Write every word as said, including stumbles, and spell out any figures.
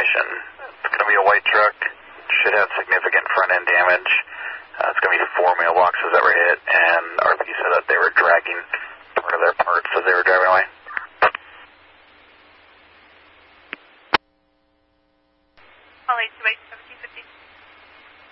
information. It's going to be a white truck, should have significant front-end damage. Uh, it's going to be four mailboxes that were hit, and R P said that they were dragging part of their parts as they were driving away.